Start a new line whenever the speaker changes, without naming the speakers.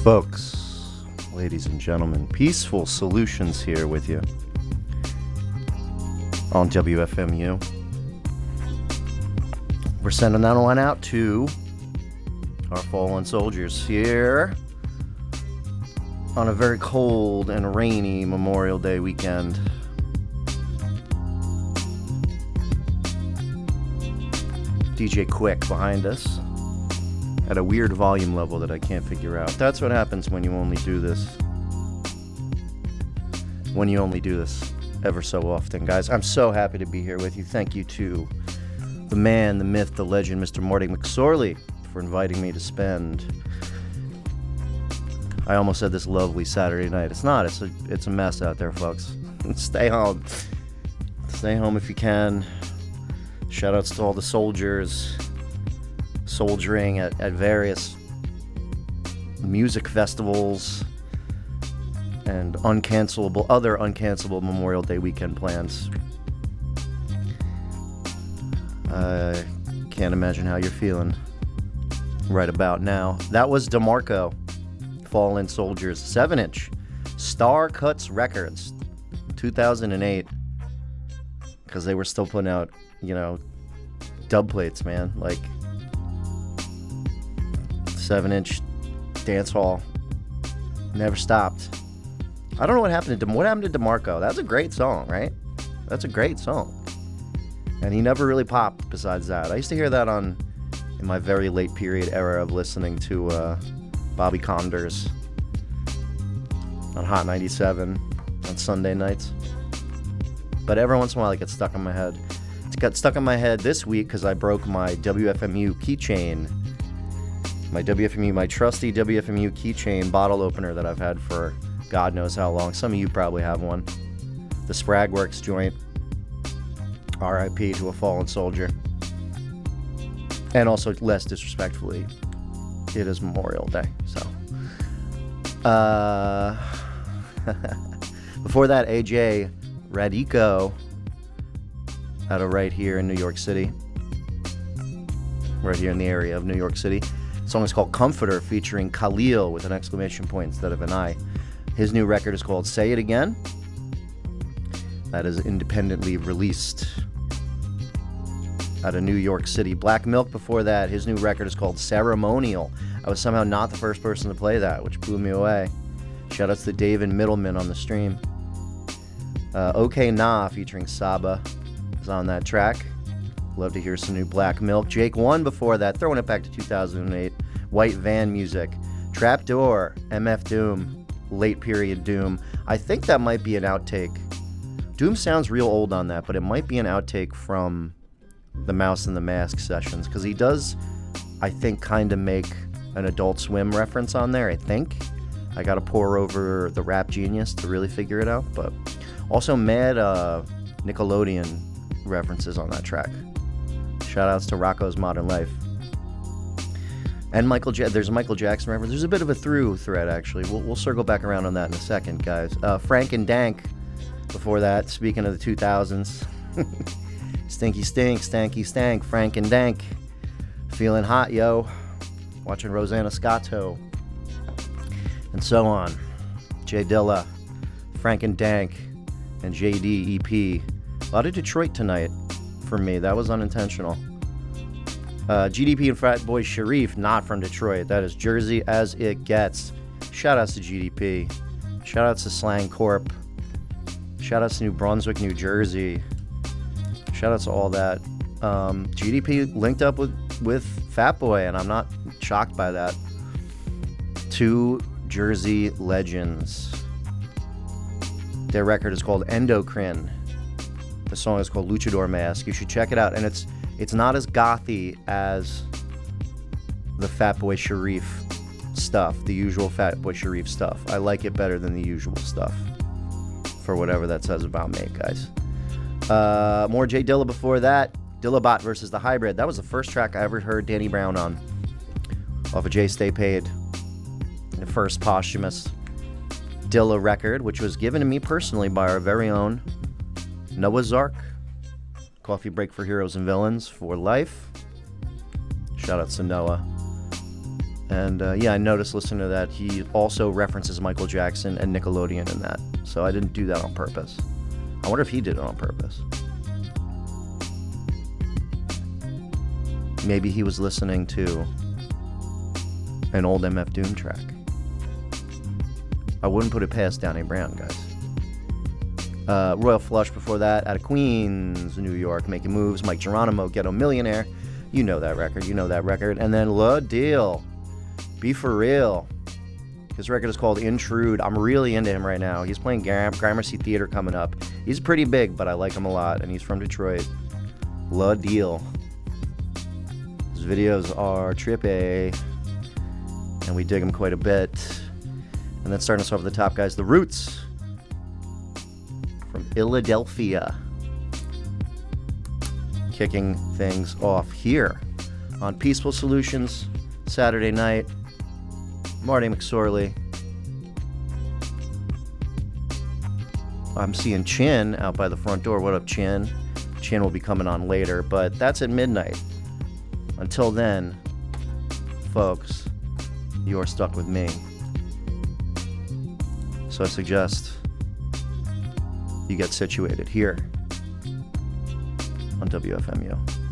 Folks, ladies and gentlemen, Peaceful Solutions here with you on WFMU. We're sending that one out to our fallen soldiers here on a very cold and rainy Memorial Day weekend. DJ Quick behind us at a weird volume level that I can't figure out. That's what happens when you only do this. When you only do this ever so often, guys. I'm so happy to be here with you. Thank you to the man, the myth, the legend, Mr. Marty McSorley, for inviting me to spend, I almost said this lovely Saturday night. It's not. It's a mess out there, folks. Stay home. Stay home if you can. Shoutouts to all the soldiers soldiering at various music festivals and other uncancelable Memorial Day weekend plans. I can't imagine how you're feeling right about now. That was DeMarco, Fallen Soldiers, 7-inch, Star Cuts Records, 2008, because they were still putting out, dub plates, man, like 7-inch dance hall, never stopped. I don't know what happened to DeMarco. That's a great song, right? That's a great song. And he never really popped besides that. I used to hear that in my very late period era of listening to Bobby Condors on Hot 97 on Sunday nights. But every once in a while it gets stuck in my head. It got stuck in my head this week because I broke my WFMU keychain. My trusty WFMU keychain bottle opener that I've had for God knows how long. Some of you probably have one. The Spragworks joint. R.I.P. to a fallen soldier. And also, less disrespectfully, it is Memorial Day. So, before that, AJ Radico out of right here in New York City. Right here in the area of New York City. The song is called Comforter, featuring Khalil with an exclamation point instead of an I. His new record is called Say It Again. That is independently released out of New York City. Black Milk before that, his new record is called Ceremonial. I was somehow not the first person to play that, which blew me away. Shoutouts to David Middleman on the stream. OK Nah featuring Saba is on that track. Love to hear some new Black Milk. Jake One before that, throwing it back to 2008. White Van Music. Trapdoor, MF Doom, late period Doom. I think that might be an outtake. Doom sounds real old on that, but it might be an outtake from the Mouse and the Mask sessions, because he does, I think, kind of make an Adult Swim reference on there, I think. I gotta pour over the Rap Genius to really figure it out, but also mad Nickelodeon references on that track. Shoutouts to Rocco's Modern Life. And there's a Michael Jackson reference. There's a bit of a through thread, actually. We'll circle back around on that in a second, guys. Frank and Dank before that, speaking of the 2000s. Stinky Stink, Stanky Stank, Frank and Dank. Feeling hot, yo. Watching Rosanna Scotto. And so on. Jay Dilla, Frank and Dank, and JD EP. A lot of Detroit tonight for me. That was unintentional. GDP and Fat Boy Sharif, not from Detroit. That is Jersey as it gets. Shoutouts to GDP. Shoutouts to Slang Corp. Shoutouts to New Brunswick, New Jersey. Shoutouts to all that. GDP linked up with Fat Boy, and I'm not shocked by that. Two Jersey legends. Their record is called Endocrine. The song is called Luchador Mask. You should check it out, and it's not as gothy as the Fat Boy Sharif stuff, the usual Fat Boy Sharif stuff. I like it better than the usual stuff, for whatever that says about me, guys. More Jay Dilla before that. Dillabot versus The Hybrid. That was the first track I ever heard Danny Brown on, off of Jay Stay Paid, the first posthumous Dilla record, which was given to me personally by our very own Noah Zark. Coffee break for heroes and villains for life. Shout out to Noah. And yeah, I noticed listening to that, he also references Michael Jackson and Nickelodeon in that. So I didn't do that on purpose. I wonder if he did it on purpose. Maybe he was listening to an old MF Doom track. I wouldn't put it past Danny Brown, guys. Royal Flush before that, out of Queens, New York, Making Moves, Mike Geronimo, Ghetto Millionaire. You know that record, And then La Deal, Be For Real. His record is called Intrude. I'm really into him right now. He's playing Gramercy Theater coming up. He's pretty big, but I like him a lot, and he's from Detroit. La Deal. His videos are trippy, and we dig him quite a bit. And then starting us off at the top, guys, The Roots from Philadelphia. Kicking things off here on Peaceful Solutions, Saturday night. Marty McSorley. I'm seeing Chin out by the front door. What up, Chin? Chin will be coming on later, but that's at midnight. Until then, folks, you're stuck with me. So I suggest you get situated here on WFMU.